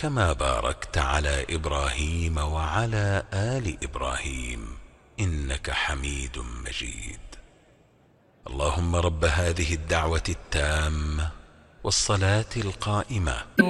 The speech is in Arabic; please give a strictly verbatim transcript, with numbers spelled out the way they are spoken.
كما باركت على إبراهيم وعلى آل إبراهيم إنك حميد مجيد. اللهم رب هذه الدعوة التامة والصلاة القائمة